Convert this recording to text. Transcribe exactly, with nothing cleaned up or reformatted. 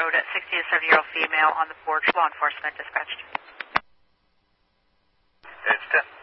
Road, sixty to seventy-year-old female on the porch, law enforcement dispatched. It's ten.